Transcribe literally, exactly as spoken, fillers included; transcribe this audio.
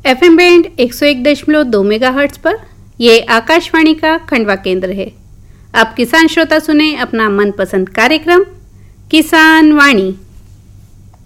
FM band एक सौ एक दशमलव दो मेगाहर्ट्ज पर ये आकाशवाणी का खंडवा केंद्र है। आप किसान श्रोता सुने अपना मनपसंद कार्यक्रम किसान वाणी।